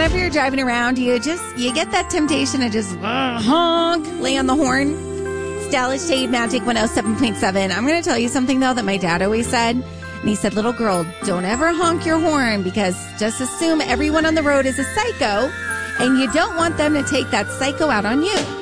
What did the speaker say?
whenever you're driving around, you get that temptation to just honk, lay on the horn. Stylish Shade Magic 107.7. I'm going to tell you something, though, that my dad always said. And he said, little girl, don't ever honk your horn because just assume everyone on the road is a psycho and you don't want them to take that psycho out on you.